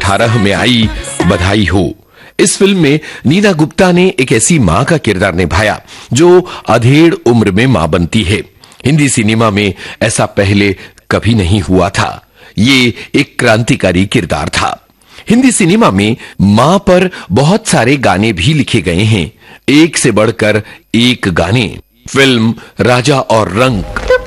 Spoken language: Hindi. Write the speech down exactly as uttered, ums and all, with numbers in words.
अठारह में आई बधाई हो। इस फिल्म में नीना गुप्ता ने एक ऐसी मां का किरदार निभाया जो अधेड़ उम्र में मां बनती है। हिंदी सिनेमा में ऐसा पहले कभी नहीं हुआ था। ये एक क्रांतिकारी किरदार था। हिंदी सिनेमा में मां पर बहुत सारे गाने भी लिखे गए हैं, एक से बढ़कर एक गाने। फिल्म राजा और रंक।